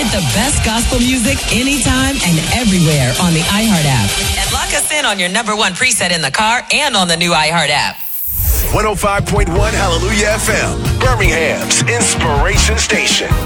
Get the best gospel music anytime and everywhere on the iHeart app. And lock us in on your number one preset in the car and on the new iHeart app. 105.1 Hallelujah FM, Birmingham's Inspiration Station.